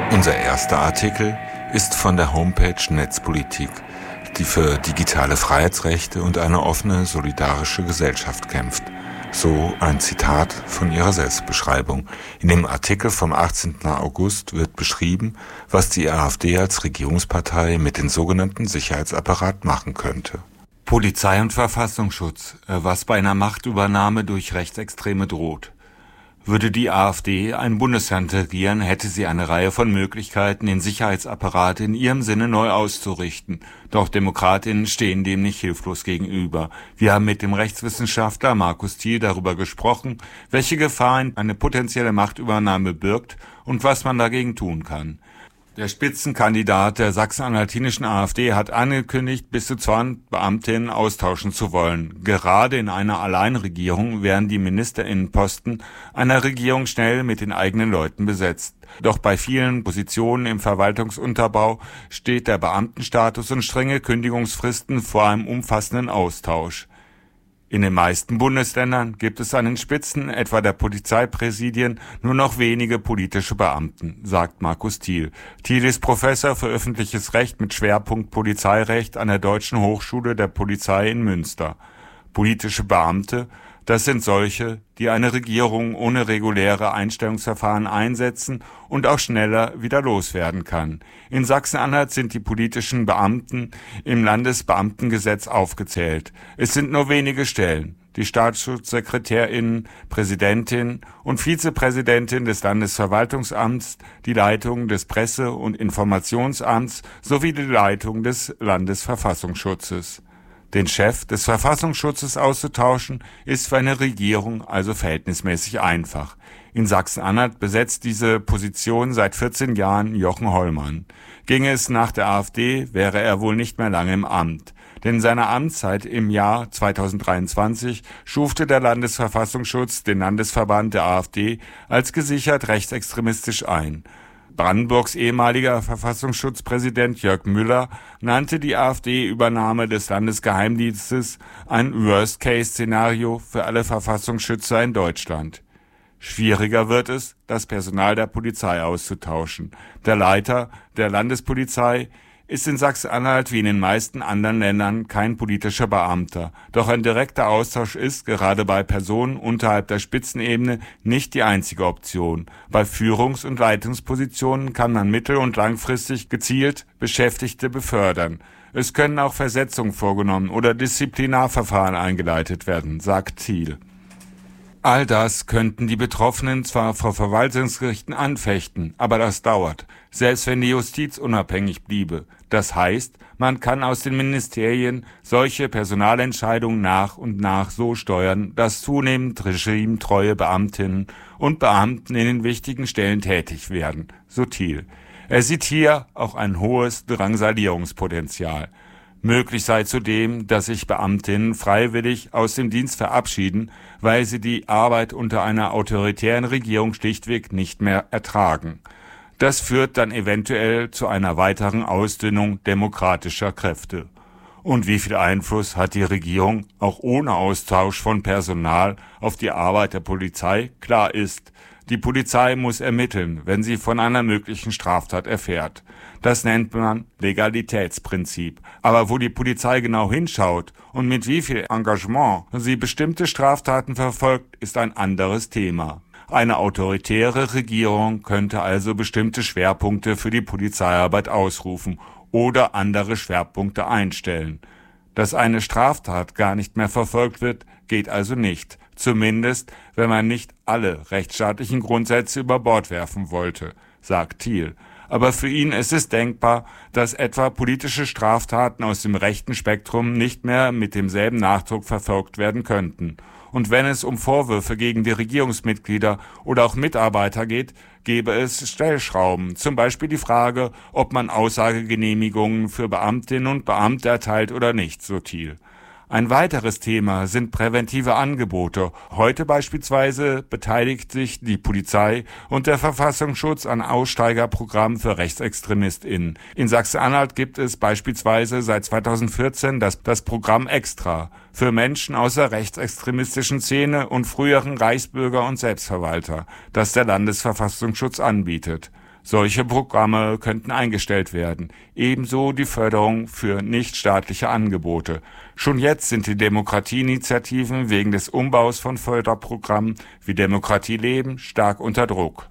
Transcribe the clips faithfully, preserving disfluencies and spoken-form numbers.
Unser erster Artikel ist von der Homepage Netzpolitik, die für digitale Freiheitsrechte und eine offene, solidarische Gesellschaft kämpft. So ein Zitat von ihrer Selbstbeschreibung. In dem Artikel vom achtzehnten August wird beschrieben, was die AfD als Regierungspartei mit dem sogenannten Sicherheitsapparat machen könnte. Polizei und Verfassungsschutz, was bei einer Machtübernahme durch Rechtsextreme droht. Würde die AfD ein Bundesland regieren, hätte sie eine Reihe von Möglichkeiten, den Sicherheitsapparat in ihrem Sinne neu auszurichten. Doch Demokratinnen stehen dem nicht hilflos gegenüber. Wir haben mit dem Rechtswissenschaftler Markus Thiel darüber gesprochen, welche Gefahren eine potenzielle Machtübernahme birgt und was man dagegen tun kann. Der Spitzenkandidat der sachsen-anhaltinischen AfD hat angekündigt, bis zu zweihundert Beamtinnen austauschen zu wollen. Gerade in einer Alleinregierung werden die Ministerinnenposten einer Regierung schnell mit den eigenen Leuten besetzt. Doch bei vielen Positionen im Verwaltungsunterbau steht der Beamtenstatus und strenge Kündigungsfristen vor einem umfassenden Austausch. In den meisten Bundesländern gibt es an den Spitzen, etwa der Polizeipräsidien, nur noch wenige politische Beamten, sagt Markus Thiel. Thiel ist Professor für öffentliches Recht mit Schwerpunkt Polizeirecht an der Deutschen Hochschule der Polizei in Münster. Politische Beamte, das sind solche, die eine Regierung ohne reguläre Einstellungsverfahren einsetzen und auch schneller wieder loswerden kann. In Sachsen-Anhalt sind die politischen Beamten im Landesbeamtengesetz aufgezählt. Es sind nur wenige Stellen. Die Staatsschutzsekretärinnen, Präsidentin und Vizepräsidentin des Landesverwaltungsamts, die Leitung des Presse- und Informationsamts sowie die Leitung des Landesverfassungsschutzes. Den Chef des Verfassungsschutzes auszutauschen, ist für eine Regierung also verhältnismäßig einfach. In Sachsen-Anhalt besetzt diese Position seit vierzehn Jahren Jochen Hollmann. Ginge es nach der AfD, wäre er wohl nicht mehr lange im Amt. Denn in seiner Amtszeit im Jahr zweitausenddreiundzwanzig schufte der Landesverfassungsschutz den Landesverband der AfD als gesichert rechtsextremistisch ein. Brandenburgs ehemaliger Verfassungsschutzpräsident Jörg Müller nannte die AfD-Übernahme des Landesgeheimdienstes ein Worst-Case-Szenario für alle Verfassungsschützer in Deutschland. Schwieriger wird es, das Personal der Polizei auszutauschen. Der Leiter der Landespolizei ist in Sachsen-Anhalt wie in den meisten anderen Ländern kein politischer Beamter. Doch ein direkter Austausch ist, gerade bei Personen unterhalb der Spitzenebene, nicht die einzige Option. Bei Führungs- und Leitungspositionen kann man mittel- und langfristig gezielt Beschäftigte befördern. Es können auch Versetzungen vorgenommen oder Disziplinarverfahren eingeleitet werden, sagt Thiel. All das könnten die Betroffenen zwar vor Verwaltungsgerichten anfechten, aber das dauert, selbst wenn die Justiz unabhängig bliebe. Das heißt, man kann aus den Ministerien solche Personalentscheidungen nach und nach so steuern, dass zunehmend regimetreue Beamtinnen und Beamten in den wichtigen Stellen tätig werden, so Thiel. Er sieht hier auch ein hohes Drangsalierungspotenzial. Möglich sei zudem, dass sich Beamtinnen freiwillig aus dem Dienst verabschieden, weil sie die Arbeit unter einer autoritären Regierung schlichtweg nicht mehr ertragen. Das führt dann eventuell zu einer weiteren Ausdünnung demokratischer Kräfte. Und wie viel Einfluss hat die Regierung, auch ohne Austausch von Personal, auf die Arbeit der Polizei? Klar ist, die Polizei muss ermitteln, wenn sie von einer möglichen Straftat erfährt. Das nennt man Legalitätsprinzip. Aber wo die Polizei genau hinschaut und mit wie viel Engagement sie bestimmte Straftaten verfolgt, ist ein anderes Thema. Eine autoritäre Regierung könnte also bestimmte Schwerpunkte für die Polizeiarbeit ausrufen oder andere Schwerpunkte einstellen. Dass eine Straftat gar nicht mehr verfolgt wird, geht also nicht. Zumindest, wenn man nicht alle rechtsstaatlichen Grundsätze über Bord werfen wollte, sagt Thiel. Aber für ihn ist es denkbar, dass etwa politische Straftaten aus dem rechten Spektrum nicht mehr mit demselben Nachdruck verfolgt werden könnten. Und wenn es um Vorwürfe gegen die Regierungsmitglieder oder auch Mitarbeiter geht, gäbe es Stellschrauben. Zum Beispiel die Frage, ob man Aussagegenehmigungen für Beamtinnen und Beamte erteilt oder nicht, so Thiel. Ein weiteres Thema sind präventive Angebote. Heute beispielsweise beteiligt sich die Polizei und der Verfassungsschutz an Aussteigerprogrammen für RechtsextremistInnen. In Sachsen-Anhalt gibt es beispielsweise seit zweitausendvierzehn das, das Programm Extra für Menschen aus der rechtsextremistischen Szene und früheren Reichsbürger und Selbstverwalter, das der Landesverfassungsschutz anbietet. Solche Programme könnten eingestellt werden. Ebenso die Förderung für nichtstaatliche Angebote. Schon jetzt sind die Demokratieinitiativen wegen des Umbaus von Förderprogrammen wie Demokratie leben stark unter Druck.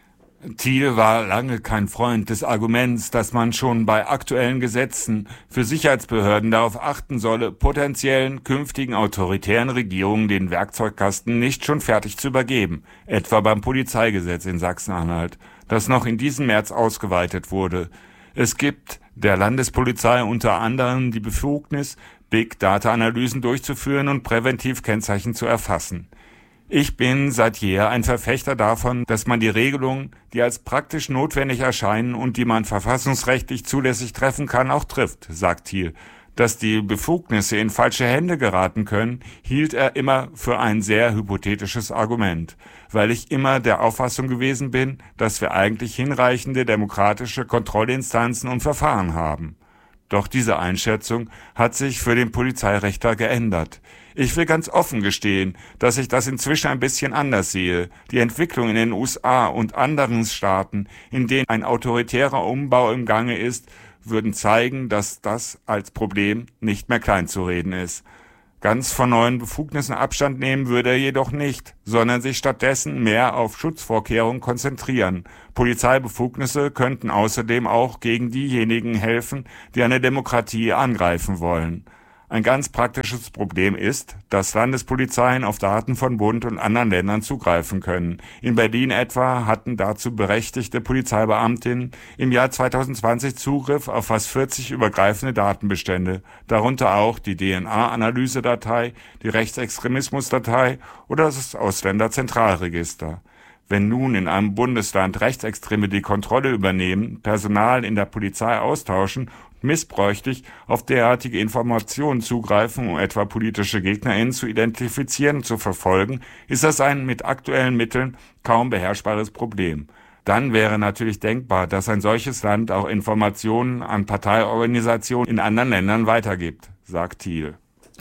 Thiel war lange kein Freund des Arguments, dass man schon bei aktuellen Gesetzen für Sicherheitsbehörden darauf achten solle, potenziellen künftigen autoritären Regierungen den Werkzeugkasten nicht schon fertig zu übergeben, etwa beim Polizeigesetz in Sachsen-Anhalt, das noch in diesem März ausgeweitet wurde. Es gibt der Landespolizei unter anderem die Befugnis, Big-Data-Analysen durchzuführen und präventiv Kennzeichen zu erfassen. Ich bin seit jeher ein Verfechter davon, dass man die Regelungen, die als praktisch notwendig erscheinen und die man verfassungsrechtlich zulässig treffen kann, auch trifft, sagt Thiel. Dass die Befugnisse in falsche Hände geraten können, hielt er immer für ein sehr hypothetisches Argument, weil ich immer der Auffassung gewesen bin, dass wir eigentlich hinreichende demokratische Kontrollinstanzen und Verfahren haben. Doch diese Einschätzung hat sich für den Polizeirechtler geändert. Ich will ganz offen gestehen, dass ich das inzwischen ein bisschen anders sehe. Die Entwicklung in den U S A und anderen Staaten, in denen ein autoritärer Umbau im Gange ist, würden zeigen, dass das als Problem nicht mehr kleinzureden ist. Ganz von neuen Befugnissen Abstand nehmen würde er jedoch nicht, sondern sich stattdessen mehr auf Schutzvorkehrungen konzentrieren. Polizeibefugnisse könnten außerdem auch gegen diejenigen helfen, die eine Demokratie angreifen wollen. Ein ganz praktisches Problem ist, dass Landespolizeien auf Daten von Bund und anderen Ländern zugreifen können. In Berlin etwa hatten dazu berechtigte Polizeibeamtinnen im Jahr zweitausendzwanzig Zugriff auf fast vierzig übergreifende Datenbestände, darunter auch die D N A-Analysedatei, die Rechtsextremismusdatei oder das Ausländerzentralregister. Wenn nun in einem Bundesland Rechtsextreme die Kontrolle übernehmen, Personal in der Polizei austauschen und missbräuchlich auf derartige Informationen zugreifen, um etwa politische GegnerInnen zu identifizieren und zu verfolgen, ist das ein mit aktuellen Mitteln kaum beherrschbares Problem. Dann wäre natürlich denkbar, dass ein solches Land auch Informationen an Parteiorganisationen in anderen Ländern weitergibt, sagt Thiel.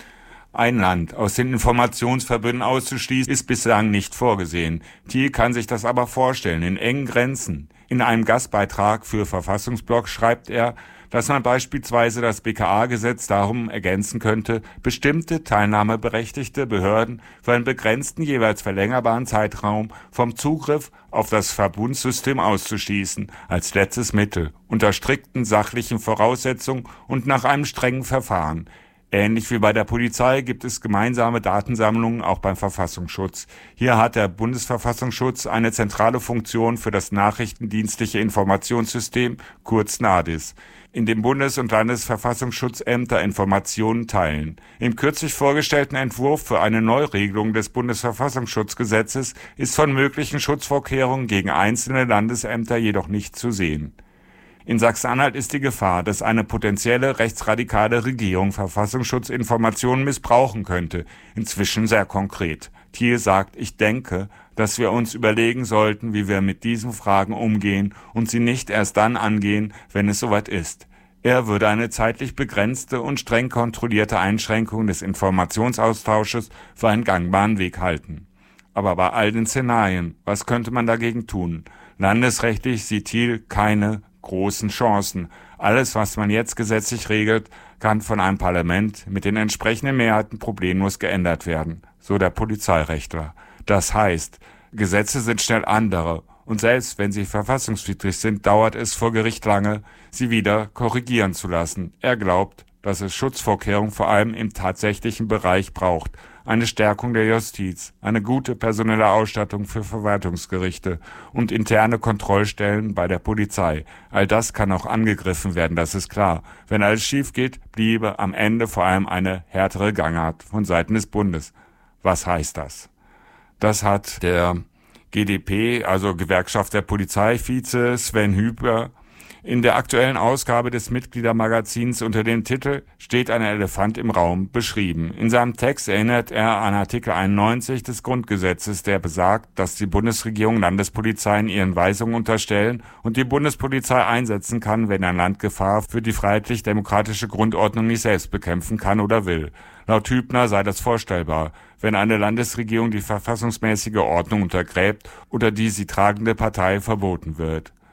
Ein Land aus den Informationsverbünden auszuschließen, ist bislang nicht vorgesehen. Thiel kann sich das aber vorstellen, in engen Grenzen. In einem Gastbeitrag für Verfassungsblog schreibt er, dass man beispielsweise das B K A-Gesetz darum ergänzen könnte, bestimmte teilnahmeberechtigte Behörden für einen begrenzten, jeweils verlängerbaren Zeitraum vom Zugriff auf das Verbundssystem auszuschließen, als letztes Mittel, unter strikten sachlichen Voraussetzungen und nach einem strengen Verfahren. Ähnlich wie bei der Polizei gibt es gemeinsame Datensammlungen auch beim Verfassungsschutz. Hier hat der Bundesverfassungsschutz eine zentrale Funktion für das nachrichtendienstliche Informationssystem, kurz NADIS, in dem Bundes- und Landesverfassungsschutzämter Informationen teilen. Im kürzlich vorgestellten Entwurf für eine Neuregelung des Bundesverfassungsschutzgesetzes ist von möglichen Schutzvorkehrungen gegen einzelne Landesämter jedoch nichts zu sehen. In Sachsen-Anhalt ist die Gefahr, dass eine potenzielle rechtsradikale Regierung Verfassungsschutzinformationen missbrauchen könnte, inzwischen sehr konkret. Thiel sagt, ich denke, dass wir uns überlegen sollten, wie wir mit diesen Fragen umgehen und sie nicht erst dann angehen, wenn es soweit ist. Er würde eine zeitlich begrenzte und streng kontrollierte Einschränkung des Informationsaustausches für einen gangbaren Weg halten. Aber bei all den Szenarien, was könnte man dagegen tun? Landesrechtlich sieht Thiel keine großen Chancen. Alles, was man jetzt gesetzlich regelt, kann von einem Parlament mit den entsprechenden Mehrheiten problemlos geändert werden, so der Polizeirechtler. Das heißt, Gesetze sind schnell andere und selbst wenn sie verfassungswidrig sind, dauert es vor Gericht lange, sie wieder korrigieren zu lassen. Er glaubt, dass es Schutzvorkehrungen vor allem im tatsächlichen Bereich braucht, eine Stärkung der Justiz, eine gute personelle Ausstattung für Verwaltungsgerichte und interne Kontrollstellen bei der Polizei. All das kann auch angegriffen werden, das ist klar. Wenn alles schief geht, bliebe am Ende vor allem eine härtere Gangart von Seiten des Bundes. Was heißt das? Das hat der G D P, also Gewerkschaft der Polizeivize Sven Hüper, in der aktuellen Ausgabe des Mitgliedermagazins unter dem Titel »Steht ein Elefant im Raum« beschrieben. In seinem Text erinnert er an Artikel einundneunzig des Grundgesetzes, der besagt, dass die Bundesregierung Landespolizeien ihren Weisungen unterstellen und die Bundespolizei einsetzen kann, wenn ein Land Gefahr für die freiheitlich-demokratische Grundordnung nicht selbst bekämpfen kann oder will. Laut Hübner sei das vorstellbar, wenn eine Landesregierung die verfassungsmäßige Ordnung untergräbt oder die sie tragende Partei verboten wird.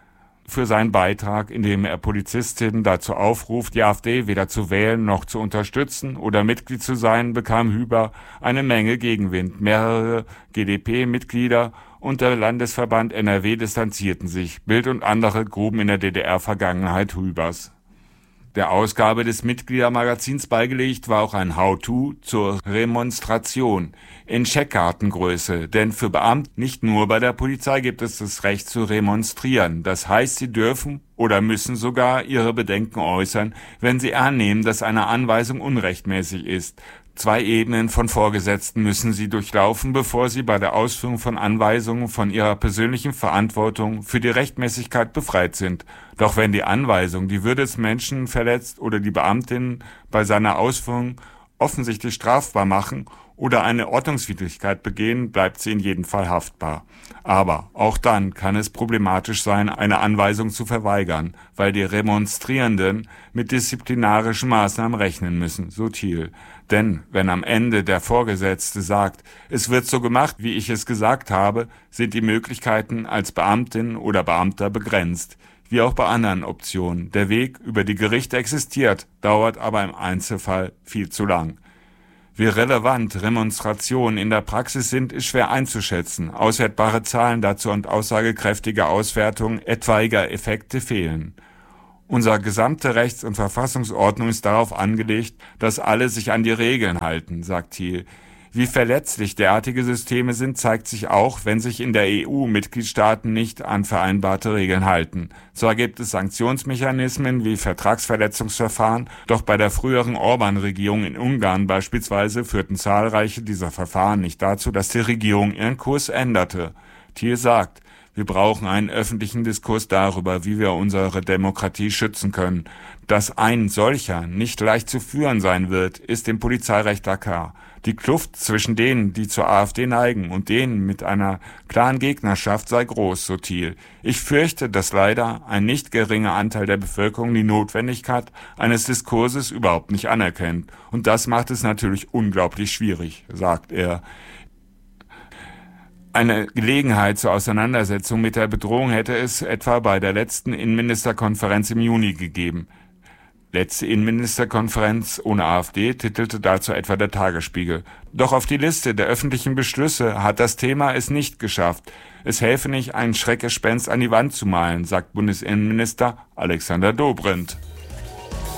für seinen Beitrag, indem er Polizistinnen dazu aufruft, die AfD weder zu wählen noch zu unterstützen oder Mitglied zu sein, bekam Hüber eine Menge Gegenwind. Mehrere G d P-Mitglieder und der Landesverband N R W distanzierten sich. Bild und andere gruben in der D D R-Vergangenheit Hübers. Der Ausgabe des Mitgliedermagazins beigelegt war auch ein How-to zur Remonstration in Scheckkartengröße, denn für Beamte nicht nur bei der Polizei gibt es das Recht zu remonstrieren. Das heißt, sie dürfen oder müssen sogar ihre Bedenken äußern, wenn sie annehmen, dass eine Anweisung unrechtmäßig ist. Zwei Ebenen von Vorgesetzten müssen sie durchlaufen, bevor sie bei der Ausführung von Anweisungen von ihrer persönlichen Verantwortung für die Rechtmäßigkeit befreit sind. Doch wenn die Anweisung die Würde des Menschen verletzt oder die Beamtin bei seiner Ausführung offensichtlich strafbar machen oder eine Ordnungswidrigkeit begehen, bleibt sie in jedem Fall haftbar. Aber auch dann kann es problematisch sein, eine Anweisung zu verweigern, weil die Remonstrierenden mit disziplinarischen Maßnahmen rechnen müssen, so Thiel. Denn wenn am Ende der Vorgesetzte sagt, es wird so gemacht, wie ich es gesagt habe, sind die Möglichkeiten als Beamtin oder Beamter begrenzt. Wie auch bei anderen Optionen. Der Weg über die Gerichte existiert, dauert aber im Einzelfall viel zu lang. Wie relevant Remonstrationen in der Praxis sind, ist schwer einzuschätzen. Auswertbare Zahlen dazu und aussagekräftige Auswertungen etwaiger Effekte fehlen. Unsere gesamte Rechts- und Verfassungsordnung ist darauf angelegt, dass alle sich an die Regeln halten, sagt Thiel. Wie verletzlich derartige Systeme sind, zeigt sich auch, wenn sich in der E U Mitgliedstaaten nicht an vereinbarte Regeln halten. Zwar gibt es Sanktionsmechanismen wie Vertragsverletzungsverfahren, doch bei der früheren Orban-Regierung in Ungarn beispielsweise führten zahlreiche dieser Verfahren nicht dazu, dass die Regierung ihren Kurs änderte. Thiel sagt, wir brauchen einen öffentlichen Diskurs darüber, wie wir unsere Demokratie schützen können. Dass ein solcher nicht leicht zu führen sein wird, ist im Polizeirecht klar. Die Kluft zwischen denen, die zur AfD neigen, und denen mit einer klaren Gegnerschaft sei groß, so Thiel. Ich fürchte, dass leider ein nicht geringer Anteil der Bevölkerung die Notwendigkeit eines Diskurses überhaupt nicht anerkennt. Und das macht es natürlich unglaublich schwierig, sagt er. Eine Gelegenheit zur Auseinandersetzung mit der Bedrohung hätte es etwa bei der letzten Innenministerkonferenz im Juni gegeben. Letzte Innenministerkonferenz ohne AfD, titelte dazu etwa der Tagesspiegel. Doch auf die Liste der öffentlichen Beschlüsse hat das Thema es nicht geschafft. Es helfe nicht, ein Schreckgespenst an die Wand zu malen, sagt Bundesinnenminister Alexander Dobrindt.